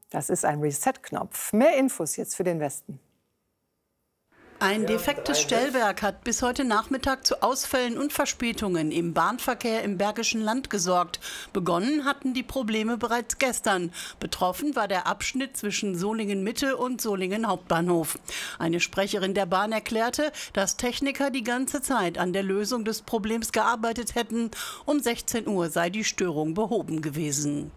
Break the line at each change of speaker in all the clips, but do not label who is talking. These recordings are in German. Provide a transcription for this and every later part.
Das ist ein Reset-Knopf. Mehr Infos jetzt für den Westen.
Ein defektes Stellwerk hat bis heute Nachmittag zu Ausfällen und Verspätungen im Bahnverkehr im Bergischen Land gesorgt. Begonnen hatten die Probleme bereits gestern. Betroffen war der Abschnitt zwischen Solingen-Mitte und Solingen Hauptbahnhof. Eine Sprecherin der Bahn erklärte, dass Techniker die ganze Zeit an der Lösung des Problems gearbeitet hätten. Um 16 Uhr sei die Störung behoben gewesen.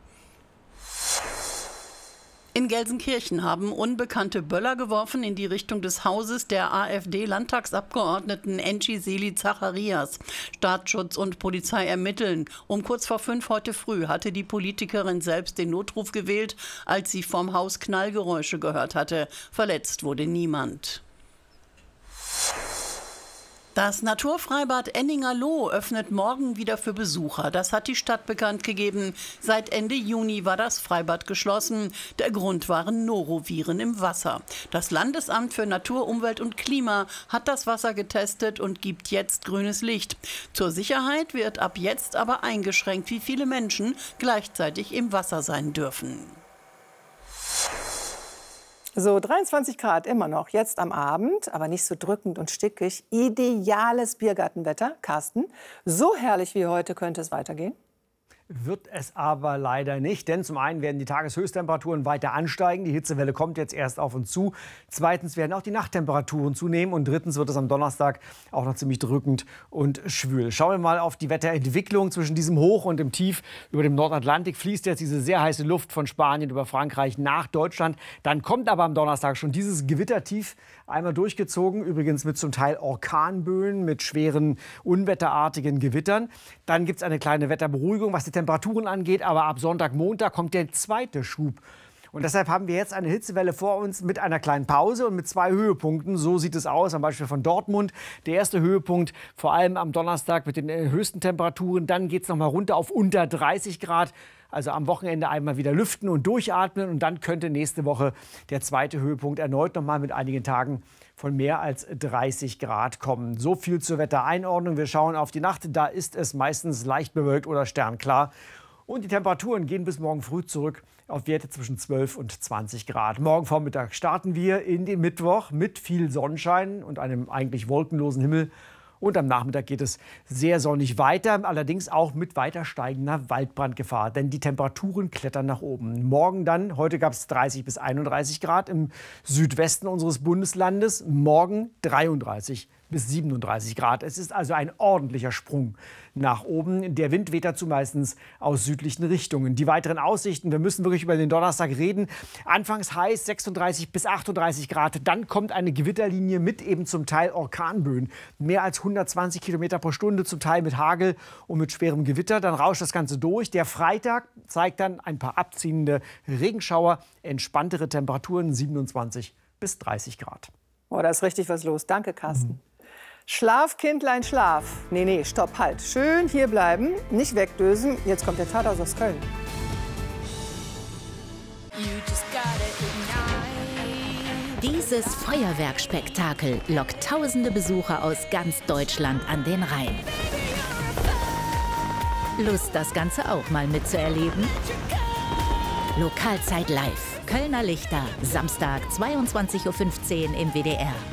In Gelsenkirchen haben Unbekannte Böller geworfen in die Richtung des Hauses der AfD-Landtagsabgeordneten Enci Seli Zacharias. Staatsschutz und Polizei ermitteln. Um kurz vor 5 heute früh hatte die Politikerin selbst den Notruf gewählt, als sie vom Haus Knallgeräusche gehört hatte. Verletzt wurde niemand. Das Naturfreibad Enninger-Lohn öffnet morgen wieder für Besucher. Das hat die Stadt bekannt gegeben. Seit Ende Juni war das Freibad geschlossen. Der Grund waren Noroviren im Wasser. Das Landesamt für Natur, Umwelt und Klima hat das Wasser getestet und gibt jetzt grünes Licht. Zur Sicherheit wird ab jetzt aber eingeschränkt, wie viele Menschen gleichzeitig im Wasser sein dürfen.
So 23 Grad immer noch, jetzt am Abend, aber nicht so drückend und stickig. Ideales Biergartenwetter. Carsten, so herrlich wie heute könnte es weitergehen?
Wird es aber leider nicht, denn zum einen werden die Tageshöchsttemperaturen weiter ansteigen. Die Hitzewelle kommt jetzt erst auf uns zu. Zweitens werden auch die Nachttemperaturen zunehmen. Und drittens wird es am Donnerstag auch noch ziemlich drückend und schwül. Schauen wir mal auf die Wetterentwicklung zwischen diesem Hoch und dem Tief. Über dem Nordatlantik fließt jetzt diese sehr heiße Luft von Spanien über Frankreich nach Deutschland. Dann kommt aber am Donnerstag schon dieses Gewittertief einmal durchgezogen. Übrigens mit zum Teil Orkanböen, mit schweren, unwetterartigen Gewittern. Dann gibt es eine kleine Wetterberuhigung, was die Temperaturen angeht, aber ab Sonntag, Montag kommt der zweite Schub. Und deshalb haben wir jetzt eine Hitzewelle vor uns mit einer kleinen Pause und mit 2 Höhepunkten. So sieht es aus, am Beispiel von Dortmund. Der erste Höhepunkt vor allem am Donnerstag mit den höchsten Temperaturen. Dann geht es noch mal runter auf unter 30 Grad. Also am Wochenende einmal wieder lüften und durchatmen. Und dann könnte nächste Woche der zweite Höhepunkt erneut noch mal mit einigen Tagen von mehr als 30 Grad kommen. So viel zur Wettereinordnung. Wir schauen auf die Nacht. Da ist es meistens leicht bewölkt oder sternklar. Und die Temperaturen gehen bis morgen früh zurück auf Werte zwischen 12 und 20 Grad. Morgen Vormittag starten wir in den Mittwoch mit viel Sonnenschein und einem eigentlich wolkenlosen Himmel. Und am Nachmittag geht es sehr sonnig weiter, allerdings auch mit weiter steigender Waldbrandgefahr. Denn die Temperaturen klettern nach oben. Morgen dann, heute gab es 30 bis 31 Grad im Südwesten unseres Bundeslandes. Morgen 33 bis 37 Grad. Es ist also ein ordentlicher Sprung nach oben. Der Wind weht dazu meistens aus südlichen Richtungen. Die weiteren Aussichten, wir müssen wirklich über den Donnerstag reden. Anfangs heiß, 36 bis 38 Grad. Dann kommt eine Gewitterlinie mit eben zum Teil Orkanböen. Mehr als 120 Kilometer pro Stunde, zum Teil mit Hagel und mit schwerem Gewitter. Dann rauscht das Ganze durch. Der Freitag zeigt dann ein paar abziehende Regenschauer. Entspanntere Temperaturen, 27 bis 30 Grad.
Oh, da ist richtig was los. Danke, Carsten. Schlaf, Kindlein, schlaf. Nee, stopp, halt. Schön hier bleiben, nicht wegdösen. Jetzt kommt der Tatort aus Köln.
Dieses Feuerwerkspektakel lockt tausende Besucher aus ganz Deutschland an den Rhein. Lust, das Ganze auch mal mitzuerleben? Lokalzeit live. Kölner Lichter, Samstag 22:15 Uhr im WDR.